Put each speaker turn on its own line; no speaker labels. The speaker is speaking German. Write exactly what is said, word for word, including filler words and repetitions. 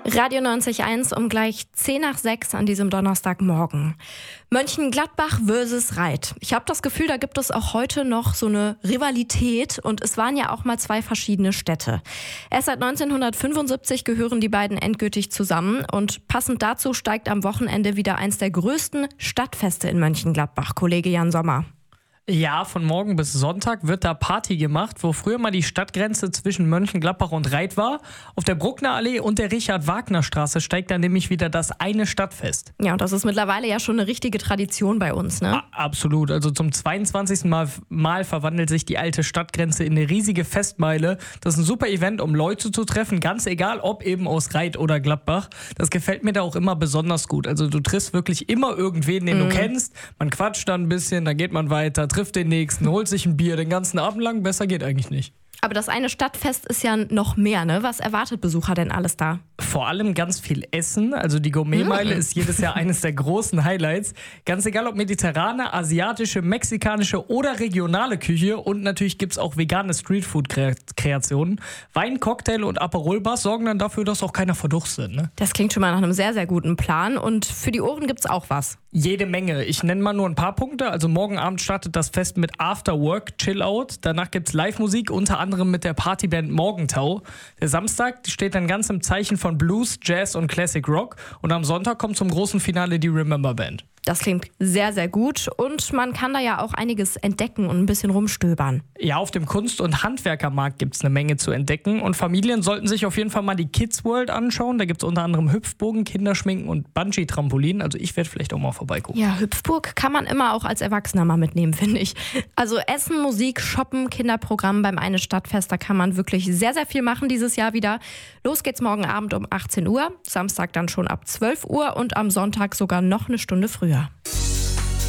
Radio neunzig Komma eins um gleich zehn nach sechs an diesem Donnerstagmorgen. Mönchengladbach versus Reit. Ich habe das Gefühl, da gibt es auch heute noch so eine Rivalität und es waren ja auch mal zwei verschiedene Städte. Erst seit neunzehnhundertfünfundsiebzig gehören die beiden endgültig zusammen und passend dazu steigt am Wochenende wieder eins der größten Stadtfeste in Mönchengladbach. Kollege Jan Sommer.
Ja, von morgen bis Sonntag wird da Party gemacht, wo früher mal die Stadtgrenze zwischen Mönchengladbach und Reit war. Auf der Bruckner Allee und der Richard-Wagner-Straße steigt dann nämlich wieder das eine Stadtfest.
Ja, und das ist mittlerweile ja schon eine richtige Tradition bei uns, ne?
A- absolut. Also zum zweiundzwanzigsten Mal, Mal verwandelt sich die alte Stadtgrenze in eine riesige Festmeile. Das ist ein super Event, um Leute zu treffen, ganz egal, ob eben aus Reit oder Gladbach. Das gefällt mir da auch immer besonders gut. Also du triffst wirklich immer irgendwen, den mhm. du kennst. Man quatscht dann ein bisschen, dann geht man weiter, trifft den nächsten, holt sich ein Bier den ganzen Abend lang. Besser geht eigentlich nicht.
Aber das eine Stadtfest ist ja noch mehr, ne? Was erwartet Besucher denn alles da?
Vor allem ganz viel Essen. Also die Gourmetmeile mm. ist jedes Jahr eines der großen Highlights. Ganz egal ob mediterrane, asiatische, mexikanische oder regionale Küche. Und natürlich gibt es auch vegane Streetfood-Kreationen. Wein, Cocktail und Aperol-Bars sorgen dann dafür, dass auch keiner verdurstet. Ne?
Das klingt schon mal nach einem sehr, sehr guten Plan. Und für die Ohren gibt es auch was.
Jede Menge. Ich nenne mal nur ein paar Punkte. Also morgen Abend startet das Fest mit After Work Chill Out. Danach gibt es Live-Musik, unter anderem mit der Partyband Morgentau. Der Samstag steht dann ganz im Zeichen von Blues, Jazz und Classic Rock. Und am Sonntag kommt zum großen Finale die Remember Band.
Das klingt sehr, sehr gut und man kann da ja auch einiges entdecken und ein bisschen rumstöbern.
Ja, auf dem Kunst- und Handwerkermarkt gibt es eine Menge zu entdecken und Familien sollten sich auf jeden Fall mal die Kids World anschauen. Da gibt es unter anderem Hüpfbogen, Kinderschminken und Bungee-Trampolin. Also ich werde vielleicht auch mal vorbeigucken.
Ja, Hüpfburg kann man immer auch als Erwachsener mal mitnehmen, finde ich. Also Essen, Musik, Shoppen, Kinderprogramm beim Eine Stadtfest, da kann man wirklich sehr, sehr viel machen dieses Jahr wieder. Los geht's morgen Abend um achtzehn Uhr, Samstag dann schon ab zwölf Uhr und am Sonntag sogar noch eine Stunde früher.